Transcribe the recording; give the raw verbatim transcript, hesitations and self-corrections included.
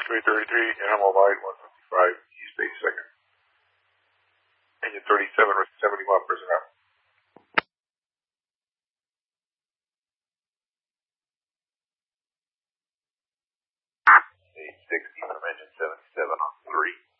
Highway thirty-three, Animal Line one fifty-five, East Bay second. Engine thirty-seven, seventy-one, personnel.